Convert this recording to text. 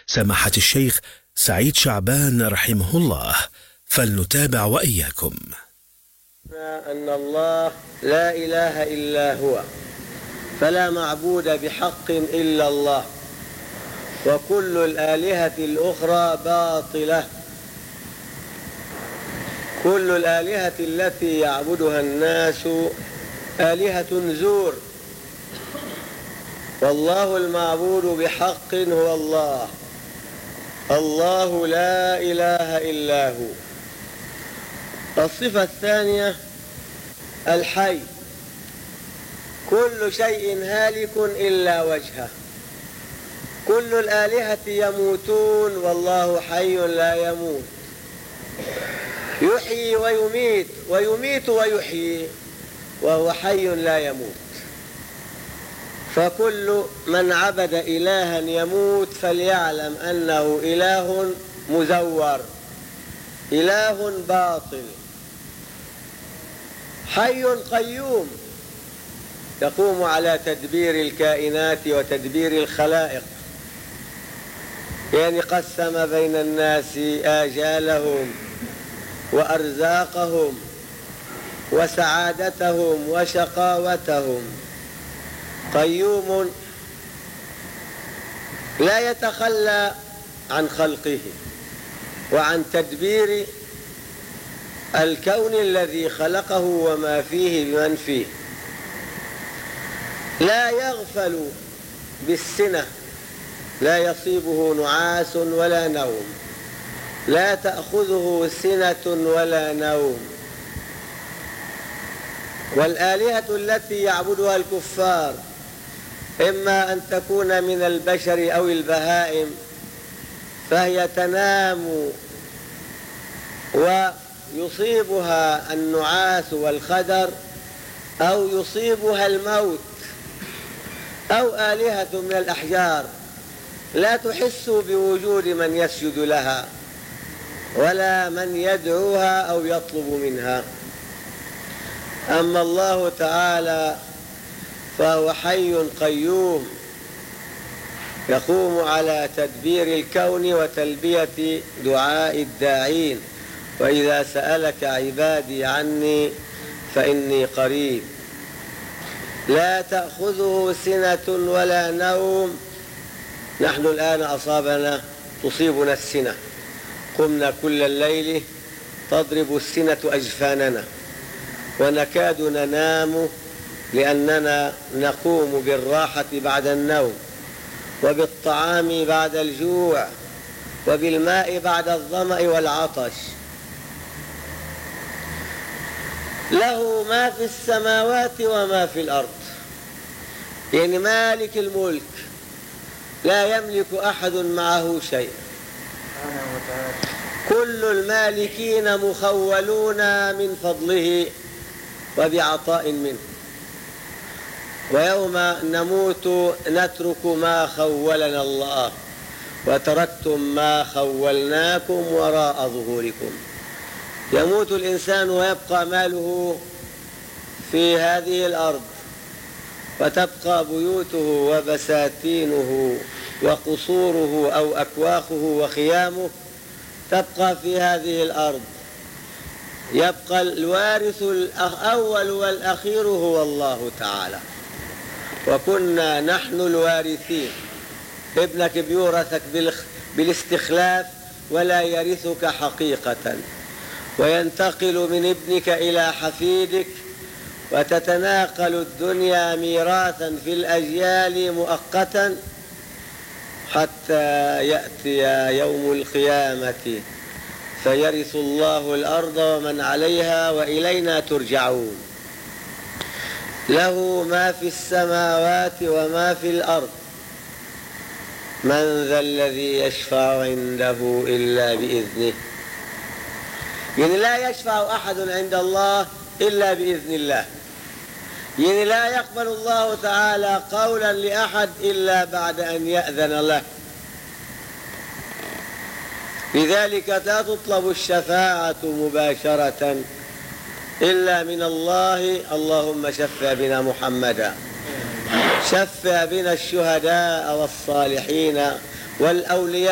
سماحة الشيخ سعيد شعبان رحمه الله، فلنتابع وإياكم. أن الله لا إله إلا هو، فلا معبود بحق إلا الله، وكل الآلهة الأخرى باطلة. كل الآلهة التي يعبدها الناس آلهة زور، والله المعبود بحق هو الله. الله لا إله إلا هو. الصفة الثانية الحي، كل شيء هالك إلا وجهه. كل الآلهة يموتون والله حي لا يموت، يحيي ويميت ويميت ويحيي وهو حي لا يموت. فكل من عبد إلها يموت فليعلم أنه إله مزور، إله باطل. حي قيوم يقوم على تدبير الكائنات وتدبير الخلائق، يعني قسم بين الناس آجالهم وأرزاقهم وسعادتهم وشقاوتهم. قيوم لا يتخلى عن خلقه وعن تدبير الكون الذي خلقه وما فيه بمن فيه. لا يغفل بالسنة، لا يصيبه نعاس ولا نوم، لا تأخذه سنة ولا نوم. والآلهة التي يعبدها الكفار إما أن تكون من البشر أو البهائم، فهي تنام ويصيبها النعاس والخدر، أو يصيبها الموت، أو آلهة من الأحجار لا تحس بوجود من يسجد لها ولا من يدعوها أو يطلب منها. أما الله تعالى فهو حي قيوم يقوم على تدبير الكون وتلبية دعاء الداعين. وإذا سألك عبادي عني فإني قريب. لا تأخذه سنة ولا نوم. نحن الآن تصيبنا السنة، قمنا كل الليل تضرب السنة أجفاننا، ونكاد ننام لأننا نقوم بالراحة بعد النوم، وبالطعام بعد الجوع، وبالماء بعد الظمأ والعطش. له ما في السماوات وما في الأرض، يعني مالك الملك، لا يملك أحد معه شيء. كل المالكين مخولون من فضله وبعطاء منه. ويوم نموت نترك ما خولنا الله، وتركتم ما خولناكم وراء ظهوركم. يموت الإنسان ويبقى ماله في هذه الأرض، وتبقى بيوته وبساتينه وقصوره أو أكواخه وخيامه تبقى في هذه الأرض. يبقى الوارث الأول والأخير هو الله تعالى، وكنا نحن الوارثين. ابنك بيورثك بالاستخلاف ولا يرثك حقيقة، وينتقل من ابنك إلى حفيدك، وتتناقل الدنيا ميراثا في الأجيال مؤقتا حتى يأتي يوم القيامة فيرث الله الأرض ومن عليها وإلينا ترجعون. له ما في السماوات وما في الأرض. من ذا الذي يشفع عنده إلا بإذنه. يعني لا يشفع أحد عند الله إلا بإذن الله. يعني لا يقبل الله تعالى قولا لأحد إلا بعد أن يأذن له. لذلك لا تطلب الشفاعة مباشرة إلا من الله. اللهم شفع بنا محمدا، شفع بنا الشهداء والصالحين والأولياء